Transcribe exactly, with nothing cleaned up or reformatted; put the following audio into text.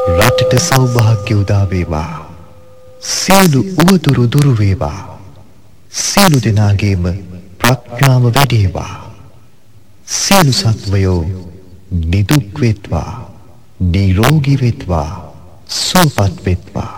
රටට සෞභාග්‍ය උදා වේවා. සියලු උවදුරු දුරු වේවා. සියලු දෙනාගේම ප්‍රඥාව වැඩි වේවා. සියලු සත්වයෝ නිදුක් වෙත්වා, නිරෝගී වෙත්වා, සුවපත් වෙත්වා.